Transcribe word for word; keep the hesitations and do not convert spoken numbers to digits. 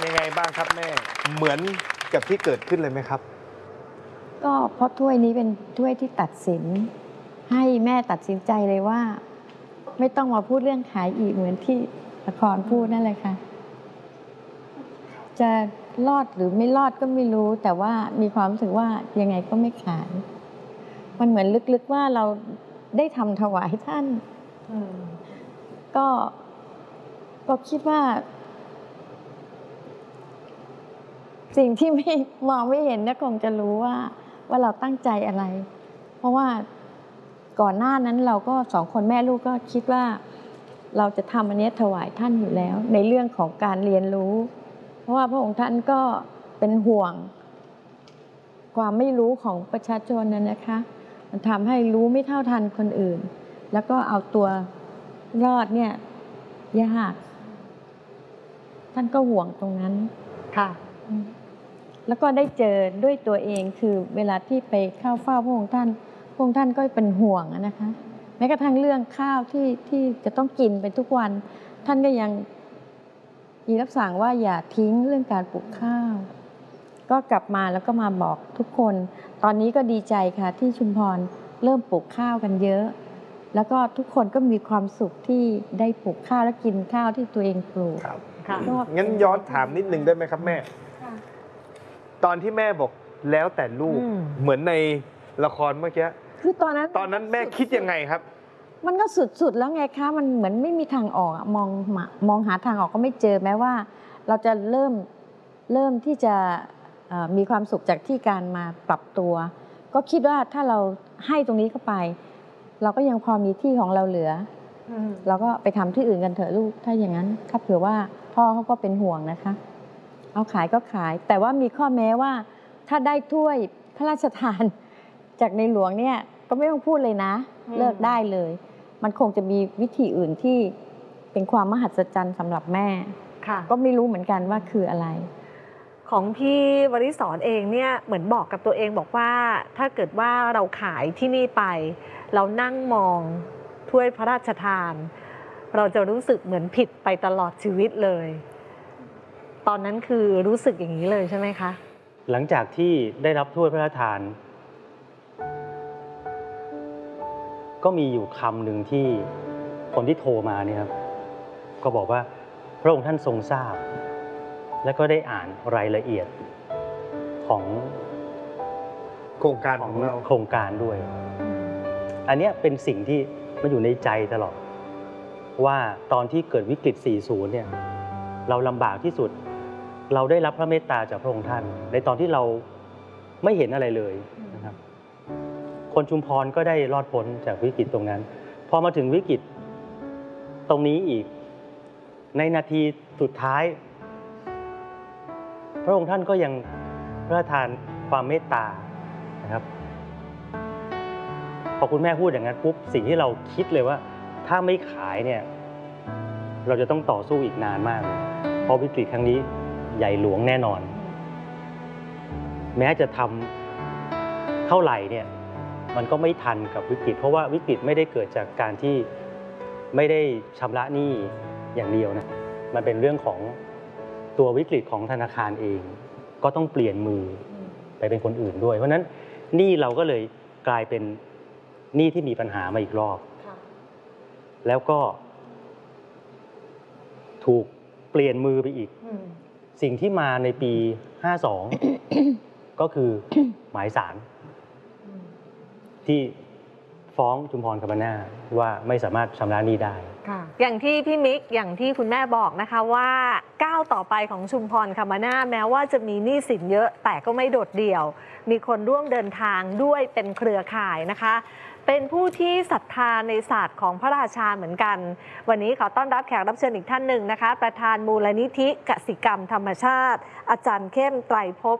ยังไงบ้างครับแม่เหมือนกับที่เกิดขึ้นเลยไหมครับก็เพราะถ้วยนี้เป็นถ้วยที่ตัดสินให้แม่ตัดสินใจเลยว่าไม่ต้องมาพูดเรื่องขายอีกเหมือนที่ละครพูดนั่นเลยค่ะจะรอดหรือไม่รอดก็ไม่รู้แต่ว่ามีความรู้สึกว่ายังไงก็ไม่ขายมันเหมือนลึกๆว่าเราได้ทำถวายท่านก็ก็คิดว่าสิ่งที่ไม่มองไม่เห็นเนี่ยคงจะรู้ว่าว่าเราตั้งใจอะไร เพราะว่าก่อนหน้านั้นเราก็สองคนแม่ลูกก็คิดว่าเราจะทำอันนี้ถวายท่านอยู่แล้วในเรื่องของการเรียนรู้เพราะว่าพระองค์ท่านก็เป็นห่วงความไม่รู้ของประชาชนนั้นนะคะมันทำให้รู้ไม่เท่าทันคนอื่นแล้วก็เอาตัวรอดเนี่ยยากท่านก็ห่วงตรงนั้นค่ะแล้วก็ได้เจอด้วยตัวเองคือเวลาที่ไปเข้าเฝ้าพระองค์ท่านพระองค์ท่านก็เป็นห่วงนะคะแม้กระทั่งเรื่องข้าวที่ที่จะต้องกินไปทุกวันท่านก็ยังมีรับสั่งว่าอย่าทิ้งเรื่องการปลูกข้าวก็กลับมาแล้วก็มาบอกทุกคนตอนนี้ก็ดีใจค่ะที่ชุมพรเริ่มปลูกข้าวกันเยอะแล้วก็ทุกคนก็มีความสุขที่ได้ปลูกข้าวและกินข้าวที่ตัวเองปลูกครับงั้นย้อนถามนิดนึงได้ไหมครับแม่ตอนที่แม่บอกแล้วแต่ลูกเหมือนในละครเมื่อกี้คือตอนนั้นตอนนั้นแม่คิดยังไงครับมันก็สุดๆแล้วไงคะมันเหมือนไม่มีทางออกมองมองหาทางออกก็ไม่เจอแม้ว่าเราจะเริ่มเริ่มที่จะมีความสุขจากที่การมาปรับตัวก็คิดว่าถ้าเราให้ตรงนี้เข้าไปเราก็ยังพอมีที่ของเราเหลือเราก็ไปทำที่อื่นกันเถอะลูกถ้าอย่างนั้นถ้าเผื่อว่าพ่อเขาก็เป็นห่วงนะคะเอาขายก็ขายแต่ว่ามีข้อแม้ว่าถ้าได้ถ้วยพระราชทานจากในหลวงเนี่ยก็ไม่ต้องพูดเลยนะเลิกได้เลยมันคงจะมีวิธีอื่นที่เป็นความมหัศจรรย์สำหรับแม่ก็ไม่รู้เหมือนกันว่าคืออะไรของพี่วริศรเองเนี่ยเหมือนบอกกับตัวเองบอกว่าถ้าเกิดว่าเราขายที่นี่ไปเรานั่งมองถ้วยพระราชทานเราจะรู้สึกเหมือนผิดไปตลอดชีวิตเลยตอนนั้นคือรู้สึกอย่างนี้เลยใช่ไหมคะหลังจากที่ได้รับถ้วยพระราชทานก็มีอยู่คำหนึ่งที่คนที่โทรมาเนี่ยครับก็บอกว่าพระองค์ท่านทรงทราบและก็ได้อ่านรายละเอียดของโครงการของเราโครงการด้วยอันนี้เป็นสิ่งที่มันอยู่ในใจตลอดว่าตอนที่เกิดวิกฤต สี่สิบ เนี่ยเราลำบากที่สุดเราได้รับพระเมตตาจากพระองค์ท่านในตอนที่เราไม่เห็นอะไรเลยนะครับคนชุมพรก็ได้รอดพ้นจากวิกฤตตรงนั้นพอมาถึงวิกฤตตรงนี้อีกในนาทีสุดท้ายพระองค์ท่านก็ยังพระราชทานความเมตตานะครับพอคุณแม่พูดอย่างนั้นปุ๊บสิ่งที่เราคิดเลยว่าถ้าไม่ขายเนี่ยเราจะต้องต่อสู้อีกนานมากเลยเพราะวิกฤตครั้งนี้ใหญ่หลวงแน่นอนแม้จะทำเท่าไหร่เนี่ยมันก็ไม่ทันกับวิกฤตเพราะว่าวิกฤตไม่ได้เกิดจากการที่ไม่ได้ชำระหนี้อย่างเดียวนะมันเป็นเรื่องของตัววิกฤตของธนาคารเองก็ต้องเปลี่ยนมือไปเป็นคนอื่นด้วยเพราะฉะนั้นหนี้เราก็เลยกลายเป็นหนี้ที่มีปัญหามาอีกรอบแล้วก็ถูกเปลี่ยนมือไปอีกสิ่งที่มาในปีห้าสองก็คือหมายศาลที่ฟ้องชุมพรคมนาว่าไม่สามารถชำระหนี้ได้อย่างที่พี่มิกอย่างที่คุณแม่บอกนะคะว่าก้าวต่อไปของชุมพรคมนาแม้ว่าจะมีหนี้สินเยอะแต่ก็ไม่โดดเดี่ยวมีคนร่วมเดินทางด้วยเป็นเครือข่ายนะคะเป็นผู้ที่ศรัทธาในศาสตร์ของพระราชาเหมือนกันวันนี้ขอต้อนรับแขกรับเชิญอีกท่านหนึ่งนะคะประธานมูลนิธิกสิกรรมธรรมชาติอาจารย์เข้มไตรภพ